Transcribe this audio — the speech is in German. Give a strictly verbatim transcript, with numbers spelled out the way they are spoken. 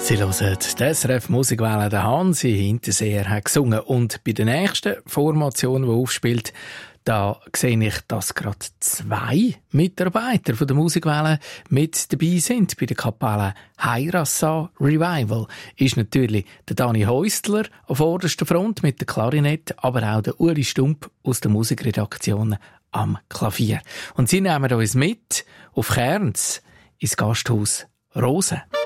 Sie hören die S R F Musikwelle, der Hansi Hinterseher hat gesungen. Und bei der nächsten Formation, die aufspielt, da sehe ich, dass gerade zwei Mitarbeiter von der Musikwelle mit dabei sind. Bei der Kapelle Heirassa Revival ist natürlich der Dani Häusler auf vorderster Front mit der Klarinette, aber auch der Uli Stump aus der Musikredaktion am Klavier. Und sie nehmen uns mit auf Kerns ins Gasthaus Rose.